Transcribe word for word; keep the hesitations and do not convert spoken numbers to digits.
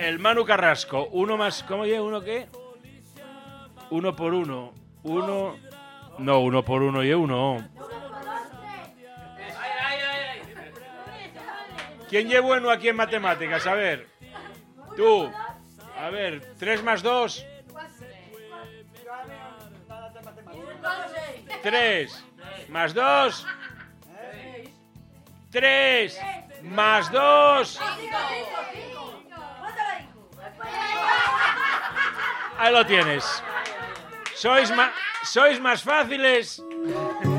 el Manu Carrasco. Uno más... ¿Cómo llega? ¿Uno qué? Uno por uno. Uno... No, uno por uno y uno. ¿Quién lleva bueno aquí en matemáticas? A ver. Tú. A ver, tres más dos. Tres. Más dos. Tres. Más dos. Ahí lo tienes. Sois más, sois más fáciles.